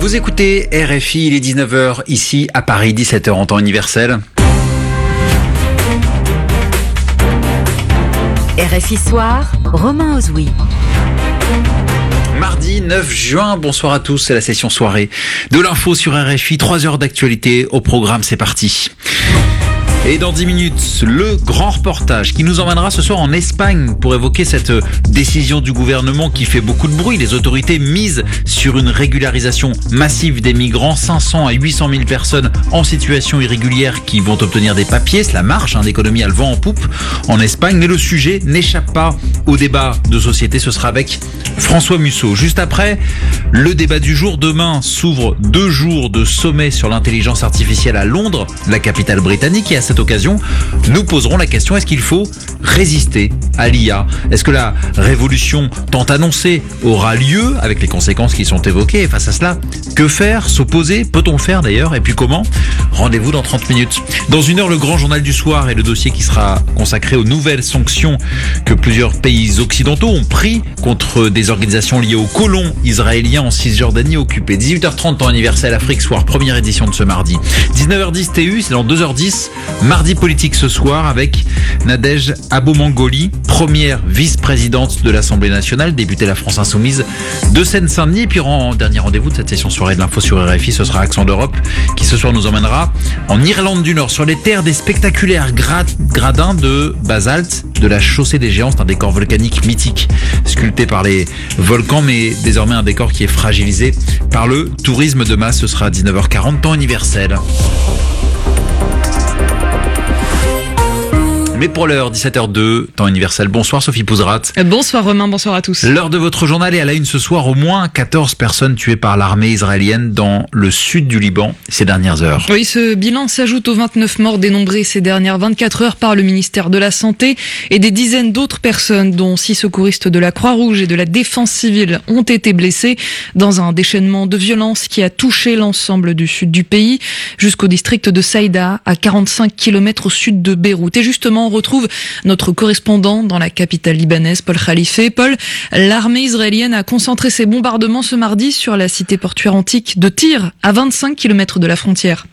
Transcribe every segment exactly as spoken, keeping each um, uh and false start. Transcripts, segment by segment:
Vous écoutez R F I, il est dix-neuf heures ici à Paris, dix-sept heures en temps universel. R F I Soir, Romain Ozoui. Mardi neuf juin, bonsoir à tous, c'est la session soirée de l'info sur R F I, trois heures d'actualité au programme, c'est parti. Et dans dix minutes, le grand reportage qui nous emmènera ce soir en Espagne pour évoquer cette décision du gouvernement qui fait beaucoup de bruit. Les autorités misent sur une régularisation massive des migrants, cinq cents à huit cent mille personnes en situation irrégulière qui vont obtenir des papiers. Cela marche, hein, l'économie a le vent en poupe en Espagne, mais le sujet n'échappe pas au débat de société. Ce sera avec François Musso. Juste après, le débat du jour. Demain s'ouvrent deux jours de sommet sur l'intelligence artificielle à Londres, la capitale britannique, et à cette occasion, nous poserons la question, est-ce qu'il faut résister à l'I A? Est-ce que la révolution tant annoncée aura lieu avec les conséquences qui sont évoquées? Et face à cela, que faire? S'opposer? Peut-on le faire d'ailleurs? Et puis comment? Rendez-vous dans trente minutes. Dans une heure, le grand journal du soir et le dossier qui sera consacré aux nouvelles sanctions que plusieurs pays occidentaux ont pris contre des organisations liées aux colons israéliens en Cisjordanie occupée. dix-huit heures trente, temps universel Afrique Soir, première édition de ce mardi. dix-neuf heures dix T U, c'est dans deux heures dix. Mardi politique ce soir avec Nadège Abomangoli, première vice-présidente de l'Assemblée nationale, députée La France Insoumise de Seine-Saint-Denis. Et puis en dernier rendez-vous de cette session soirée de l'info sur R F I, ce sera Accent d'Europe qui ce soir nous emmènera en Irlande du Nord sur les terres des spectaculaires gra- gradins de basalte de la chaussée des géants. C'est un décor volcanique mythique sculpté par les volcans, mais désormais un décor qui est fragilisé par le tourisme de masse. Ce sera à dix-neuf heures quarante, temps universel. Mais pour l'heure, dix-sept heures deux, temps universel. Bonsoir Sophie Pouzrat. Bonsoir Romain, bonsoir à tous. L'heure de votre journal est à la une ce soir. Au moins quatorze personnes tuées par l'armée israélienne dans le sud du Liban ces dernières heures. Oui, ce bilan s'ajoute aux vingt-neuf morts dénombrés ces dernières vingt-quatre heures par le ministère de la Santé et des dizaines d'autres personnes, dont six secouristes de la Croix-Rouge et de la Défense civile, ont été blessés dans un déchaînement de violence qui a touché l'ensemble du sud du pays jusqu'au district de Saïda, à quarante-cinq kilomètres au sud de Beyrouth. Et justement, on retrouve notre correspondant dans la capitale libanaise, Paul Khalife. Paul, l'armée israélienne a concentré ses bombardements ce mardi sur la cité portuaire antique de Tyr, à vingt-cinq kilomètres de la frontière.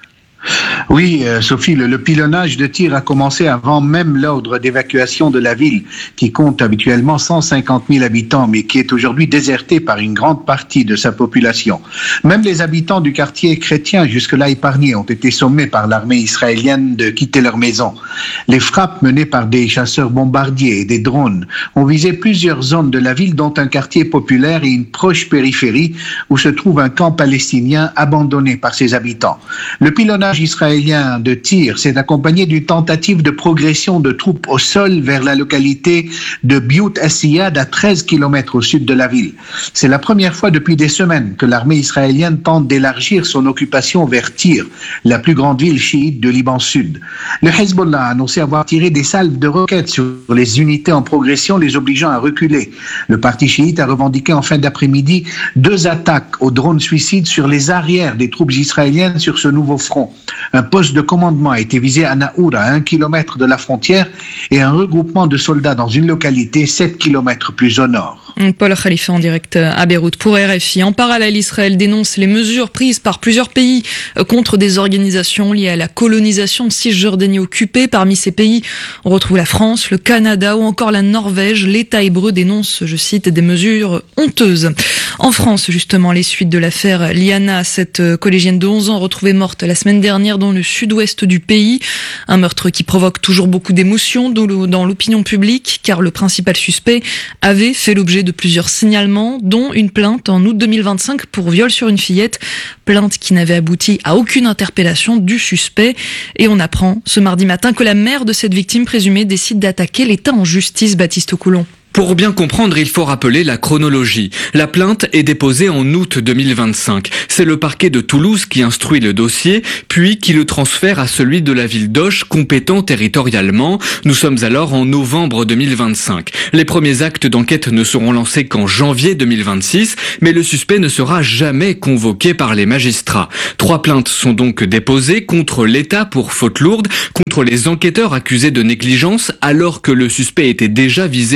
Oui, euh, Sophie, le, le pilonnage de Tyr a commencé avant même l'ordre d'évacuation de la ville, qui compte habituellement cent cinquante mille habitants, mais qui est aujourd'hui désertée par une grande partie de sa population. Même les habitants du quartier chrétien, jusque-là épargnés, ont été sommés par l'armée israélienne de quitter leur maison. Les frappes menées par des chasseurs bombardiers et des drones ont visé plusieurs zones de la ville, dont un quartier populaire et une proche périphérie où se trouve un camp palestinien abandonné par ses habitants. Le pilonnage israélien de Tyr s'est accompagné d'une tentative de progression de troupes au sol vers la localité de Biout Assiyad, à treize kilomètres au sud de la ville. C'est la première fois depuis des semaines que l'armée israélienne tente d'élargir son occupation vers Tyr, la plus grande ville chiite de Liban Sud. Le Hezbollah a annoncé avoir tiré des salves de roquettes sur les unités en progression, les obligeant à reculer. Le parti chiite a revendiqué en fin d'après-midi deux attaques aux drones suicides sur les arrières des troupes israéliennes sur ce nouveau front. Un poste de commandement a été visé à Naour, à un kilomètre de la frontière, et un regroupement de soldats dans une localité sept kilomètres plus au nord. Paul Khalifa en direct à Beyrouth pour R F I. En parallèle, Israël dénonce les mesures prises par plusieurs pays contre des organisations liées à la colonisation de Cisjordanie occupée. Parmi ces pays, on retrouve la France, le Canada ou encore la Norvège. L'État hébreu dénonce, je cite, des mesures honteuses. En France, justement, les suites de l'affaire Liana, cette collégienne de onze ans retrouvée morte la semaine dernière dans le sud-ouest du pays. Un meurtre qui provoque toujours beaucoup d'émotions dans l'opinion publique, car le principal suspect avait fait l'objet de plusieurs signalements, dont une plainte en août deux mille vingt-cinq pour viol sur une fillette. Plainte qui n'avait abouti à aucune interpellation du suspect. Et on apprend ce mardi matin que la mère de cette victime présumée décide d'attaquer l'État en justice. Baptiste Coulon. Pour bien comprendre, il faut rappeler la chronologie. La plainte est déposée en août deux mille vingt-cinq. C'est le parquet de Toulouse qui instruit le dossier, puis qui le transfère à celui de la ville d'Auch, compétent territorialement. Nous sommes alors en novembre deux mille vingt-cinq. Les premiers actes d'enquête ne seront lancés qu'en janvier deux mille vingt-six, mais le suspect ne sera jamais convoqué par les magistrats. Trois plaintes sont donc déposées contre l'État pour faute lourde, contre les enquêteurs accusés de négligence, alors que le suspect était déjà visé par plusieurs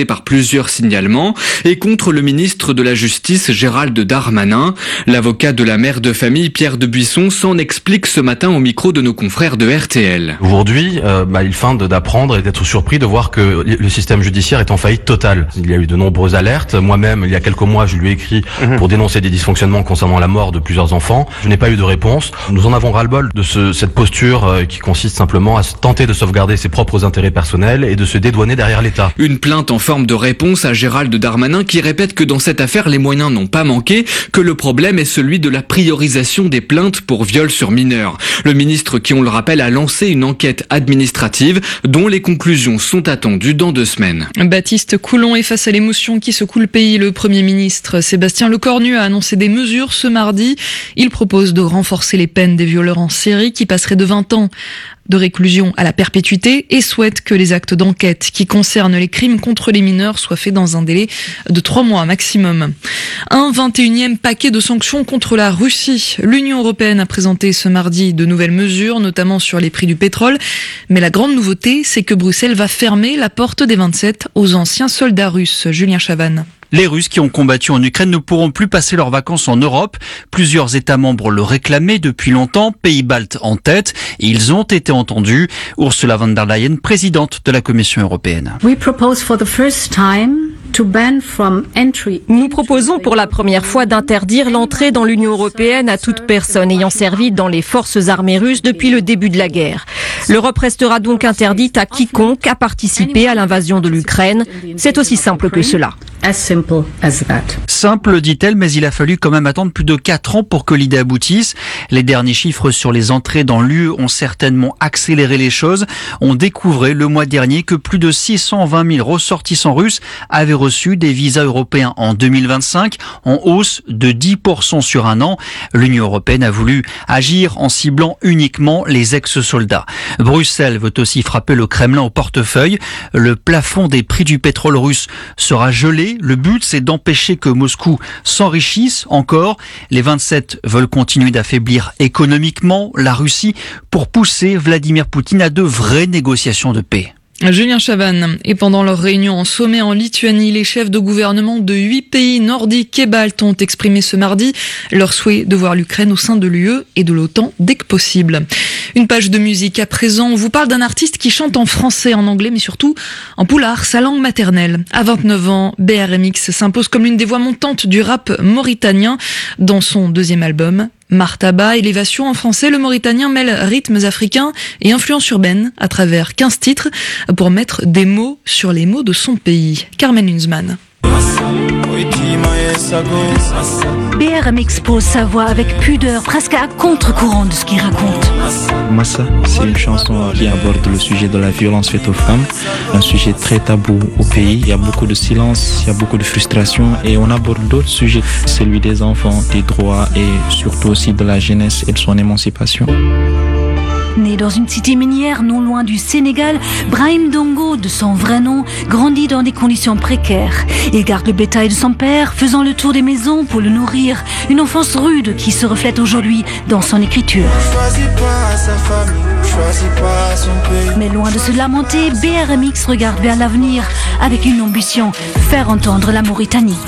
plusieurs signalements et contre le ministre de la Justice Gérald Darmanin. L'avocat de la mère de famille Pierre de Buisson s'en explique ce matin au micro de nos confrères de R T L. Aujourd'hui, euh, bah, il feint d'apprendre et d'être surpris de voir que le système judiciaire est en faillite totale. Il y a eu de nombreuses alertes. Moi-même, il y a quelques mois, je lui ai écrit mmh. pour dénoncer des dysfonctionnements concernant la mort de plusieurs enfants. Je n'ai pas eu de réponse. Nous en avons ras-le-bol de ce, cette posture euh, qui consiste simplement à tenter de sauvegarder ses propres intérêts personnels et de se dédouaner derrière l'État. Une plainte en forme de réponse à Gérald Darmanin qui répète que dans cette affaire, les moyens n'ont pas manqué, que le problème est celui de la priorisation des plaintes pour viol sur mineurs. Le ministre, qui on le rappelle, a lancé une enquête administrative dont les conclusions sont attendues dans deux semaines. Baptiste Coulon est face à l'émotion qui secoue le pays. Le Premier ministre Sébastien Lecornu a annoncé des mesures ce mardi. Il propose de renforcer les peines des violeurs en série qui passeraient de vingt ans de réclusion à la perpétuité et souhaite que les actes d'enquête qui concernent les crimes contre les mineurs soient faits dans un délai de trois mois maximum. Un vingt et unième paquet de sanctions contre la Russie. L'Union européenne a présenté ce mardi de nouvelles mesures, notamment sur les prix du pétrole. Mais la grande nouveauté, c'est que Bruxelles va fermer la porte des vingt-sept aux anciens soldats russes. Julien Chavannes. Les Russes qui ont combattu en Ukraine ne pourront plus passer leurs vacances en Europe. Plusieurs États membres le réclamaient depuis longtemps, pays baltes en tête, et ils ont été entendus. Ursula von der Leyen, présidente de la Commission européenne. We propose for the first time to ban from entry. Nous proposons pour la première fois d'interdire l'entrée dans l'Union européenne à toute personne ayant servi dans les forces armées russes depuis le début de la guerre. L'Europe restera donc interdite à quiconque a participé à l'invasion de l'Ukraine. C'est aussi simple que cela. As simple as that. Simple, dit-elle, mais il a fallu quand même attendre plus de quatre ans pour que l'idée aboutisse. Les derniers chiffres sur les entrées dans l'U E ont certainement accéléré les choses. On découvrait le mois dernier que plus de six cent vingt mille ressortissants russes avaient reçu des visas européens en deux mille vingt-cinq, en hausse de dix pour cent sur un an. L'Union européenne a voulu agir en ciblant uniquement les ex-soldats. Bruxelles veut aussi frapper le Kremlin au portefeuille. Le plafond des prix du pétrole russe sera gelé. Le but, c'est d'empêcher que Moscou s'enrichisse encore. Les vingt-sept veulent continuer d'affaiblir économiquement la Russie pour pousser Vladimir Poutine à de vraies négociations de paix. Julien Chavannes. Et pendant leur réunion en sommet en Lituanie, les chefs de gouvernement de huit pays nordiques et baltes ont exprimé ce mardi leur souhait de voir l'Ukraine au sein de l'U E et de l'OTAN dès que possible. Une page de musique à présent. On vous parle d'un artiste qui chante en français, en anglais, mais surtout en poulard, sa langue maternelle. À vingt-neuf ans, B R M X s'impose comme l'une des voix montantes du rap mauritanien dans son deuxième album. Martaba, élévation en français, le Mauritanien mêle rythmes africains et influences urbaines à travers quinze titres pour mettre des mots sur les mots de son pays. Carmen Hunzman. B R M X pose sa voix avec pudeur, presque à contre-courant de ce qu'il raconte. Massa, c'est une chanson qui aborde le sujet de la violence faite aux femmes, un sujet très tabou au pays. Il y a beaucoup de silence, il y a beaucoup de frustration et on aborde d'autres sujets, celui des enfants, des droits et surtout aussi de la jeunesse et de son émancipation. Né dans une cité minière non loin du Sénégal, Brahim Dongo, de son vrai nom, grandit dans des conditions précaires. Il garde le bétail de son père, faisant le tour des maisons pour le nourrir. Une enfance rude qui se reflète aujourd'hui dans son écriture. Mais loin de se lamenter, B R M X regarde vers l'avenir avec une ambition, faire entendre la Mauritanie.